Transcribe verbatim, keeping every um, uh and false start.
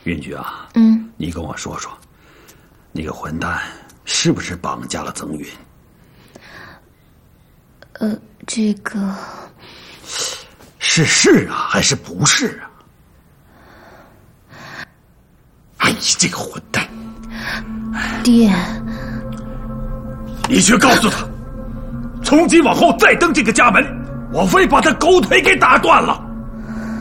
云菊啊， 嗯， 你跟我说说，那个混蛋是不是绑架了曾云？ 呃，这个是是啊，还是不是啊？哎，你这个混蛋！ 爹， 你去告诉他，从今往后再登这个家门，我非把他狗腿给打断了。